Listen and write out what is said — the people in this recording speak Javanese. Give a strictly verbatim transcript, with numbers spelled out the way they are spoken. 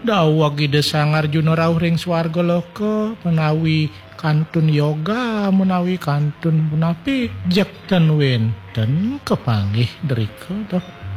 Dawa gide sangar Arjuna rawuh ring swarga loka menawi kantun yoga menawi kantun punapi jekten wenten kepanggih derika toh.